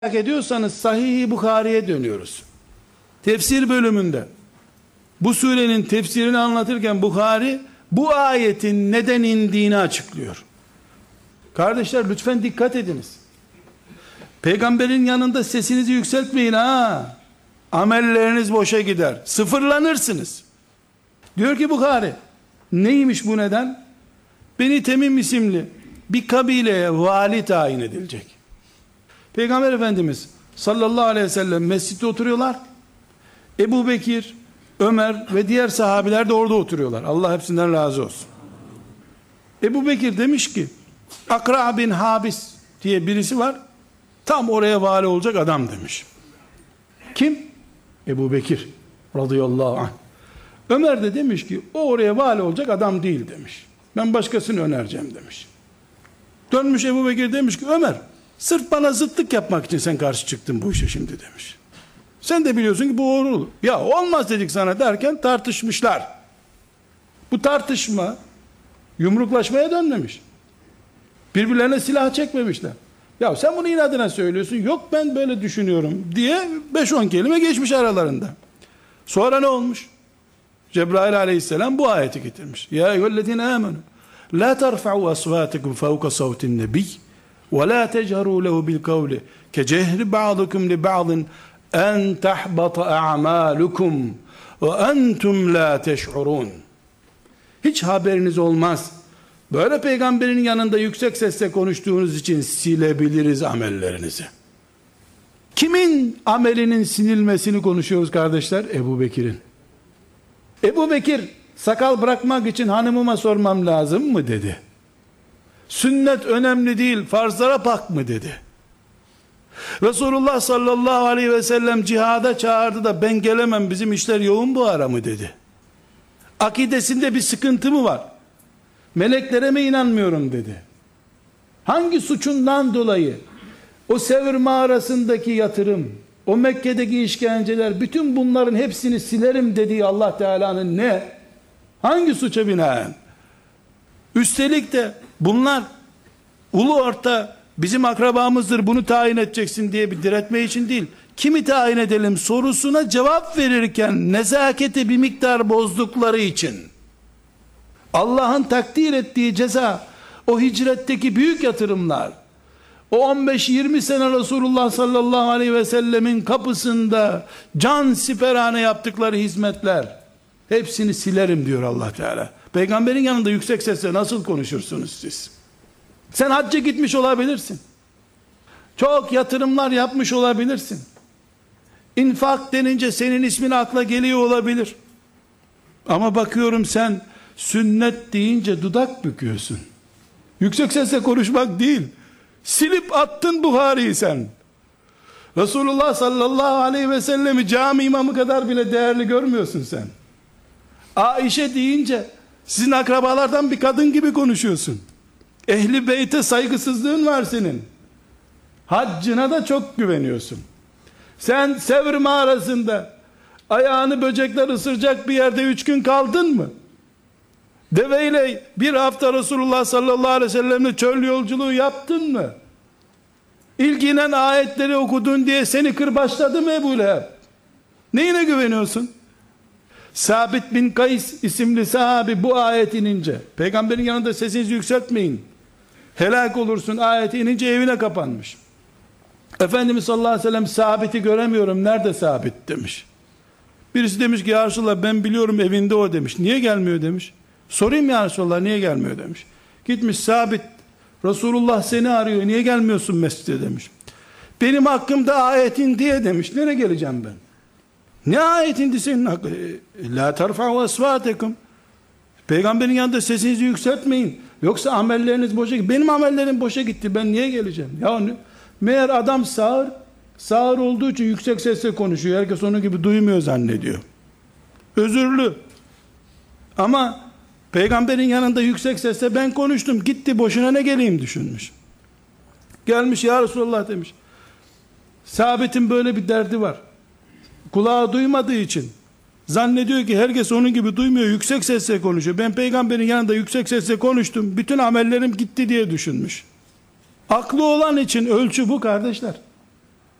merak ediyorsanız Sahih-i Bukhari'ye dönüyoruz. Tefsir bölümünde bu surenin tefsirini anlatırken Bukhari bu ayetin neden indiğini açıklıyor. Kardeşler lütfen dikkat ediniz. Peygamberin yanında sesinizi yükseltmeyin ha. Amelleriniz boşa gider. Sıfırlanırsınız. Diyor ki Bukhari, neymiş bu neden? Beni Temim isimli bir kabileye vali tayin edilecek. Peygamber Efendimiz sallallahu aleyhi ve sellem mescitte oturuyorlar. Ebu Bekir, Ömer ve diğer sahabiler de orada oturuyorlar. Allah hepsinden razı olsun. Ebu Bekir demiş ki, Akra bin Habis diye birisi var. Tam oraya vali olacak adam demiş. Kim? Ebu Bekir radıyallahu anh. Ömer de demiş ki, o oraya vali olacak adam değil demiş. Ben başkasını önereceğim demiş. Dönmüş Ebu Bekir demiş ki, Ömer, sırf bana zıtlık yapmak için sen karşı çıktın bu işe şimdi demiş. Sen de biliyorsun ki bu doğru. Ya olmaz dedik sana derken tartışmışlar. Bu tartışma yumruklaşmaya dönmemiş. Birbirlerine silah çekmemişler. Ya sen bunu inadına söylüyorsun. Yok ben böyle düşünüyorum diye 5-10 kelime geçmiş aralarında. Sonra ne olmuş? Cebrail aleyhisselam bu ayeti getirmiş. Ya eyyühellezine amenu la terfa'u asvatikum fevka savtin nebiy ve la techeru lehu bil kavli ke cehri ba'dukum li ba'din en tahbata a'malukum ve entum la teş'urun. Hiç haberiniz olmaz. Böyle peygamberin yanında yüksek sesle konuştuğunuz için silebiliriz amellerinizi. Kimin amelinin sinilmesini konuşuyoruz kardeşler? Ebu Bekir'in. Ebu Bekir sakal bırakmak için hanımıma sormam lazım mı dedi. Sünnet önemli değil, farzlara bak mı dedi. Resulullah sallallahu aleyhi ve sellem cihada çağırdı da ben gelemem, bizim işler yoğun bu ara mı dedi. Akidesinde bir sıkıntı mı var? Meleklere mi inanmıyorum dedi. Hangi suçundan dolayı o Sevr mağarasındaki yatırım, o Mekke'deki işkenceler, bütün bunların hepsini silerim dediği Allah Teala'nın ne? Hangi suça binaen? Üstelik de bunlar ulu orta bizim akrabamızdır, bunu tayin edeceksin diye bir diretme için değil. Kimi tayin edelim sorusuna cevap verirken nezaketi bir miktar bozdukları için. Allah'ın takdir ettiği ceza, o hicretteki büyük yatırımlar, o 15-20 sene Resulullah sallallahu aleyhi ve sellemin kapısında can siperhane yaptıkları hizmetler, hepsini silerim diyor Allah Teala. Peygamberin yanında yüksek sesle nasıl konuşursunuz siz? Sen hacca gitmiş olabilirsin. Çok yatırımlar yapmış olabilirsin. İnfak denince senin ismin akla geliyor olabilir. Ama bakıyorum sen sünnet deyince dudak büküyorsun. Yüksek sesle konuşmak değil. Silip attın Buhari'yi sen. Resulullah sallallahu aleyhi ve sellemi cami imamı kadar bile değerli görmüyorsun sen. Aişe deyince sizin akrabalardan bir kadın gibi konuşuyorsun. Ehli beyte saygısızlığın var senin. Haccına da çok güveniyorsun. Sen Sevr mağarasında ayağını böcekler ısıracak bir yerde 3 gün kaldın mı? Deveyle bir hafta Resulullah sallallahu aleyhi ve sellemle çöl yolculuğu yaptın mı? İlginen ayetleri okudun diye seni kırbaçladı mı Ebu Leheb? Neyine güveniyorsun? Sabit bin Kays isimli sahabi bu ayet inince, peygamberin yanında sesinizi yükseltmeyin, helak olursun ayeti inince evine kapanmış. Efendimiz sallallahu aleyhi ve sellem Sabit'i göremiyorum, nerede Sabit demiş. Birisi demiş ki ya Resulallah ben biliyorum evinde o demiş. Niye gelmiyor demiş. Sorayım ya Resulallah niye gelmiyor demiş. Gitmiş Sabit, Resulullah seni arıyor, niye gelmiyorsun mescide demiş. Benim hakkımda ayetin diye demiş. Nereye geleceğim ben? Ne ayetin senin hakkı? La terfa'u esvatekum. Peygamberin yanında sesinizi yükseltmeyin. Yoksa amelleriniz boşa gitti. Benim amellerim boşa gitti. Ben niye geleceğim? Ya meğer adam sağır olduğu için yüksek sesle konuşuyor. Herkes onun gibi duymuyor zannediyor. Özürlü. Ama peygamberin yanında yüksek sesle ben konuştum. Gitti boşuna ne geleyim düşünmüş. Gelmiş ya Resulallah demiş. Sabit'in böyle bir derdi var. Kulağı duymadığı için zannediyor ki herkes onun gibi duymuyor, yüksek sesle konuşuyor. Ben peygamberin yanında yüksek sesle konuştum, bütün amellerim gitti diye düşünmüş. Aklı olan için ölçü bu kardeşler.